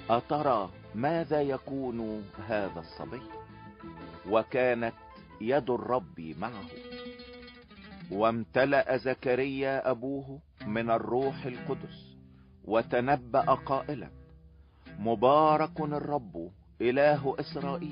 أترى ماذا يكون هذا الصبي؟ وكانت يد الرب معه. وامتلأ زكريا أبوه من الروح القدس، وتنبأ قائلا: مبارك الرب إله إسرائيل،